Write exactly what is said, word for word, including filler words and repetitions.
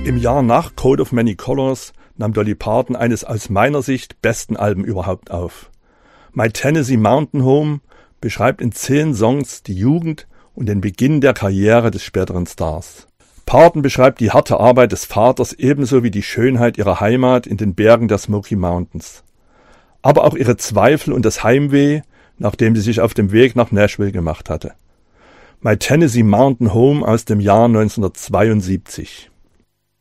Im Jahr nach Coat of Many Colors nahm Dolly Parton eines aus meiner Sicht besten Alben überhaupt auf. My Tennessee Mountain Home beschreibt in zehn Songs die Jugend und den Beginn der Karriere des späteren Stars. Parton beschreibt die harte Arbeit des Vaters ebenso wie die Schönheit ihrer Heimat in den Bergen der Smoky Mountains. Aber auch ihre Zweifel und das Heimweh, nachdem sie sich auf dem Weg nach Nashville gemacht hatte. My Tennessee Mountain Home aus dem Jahr neunzehnhundertzweiundsiebzig.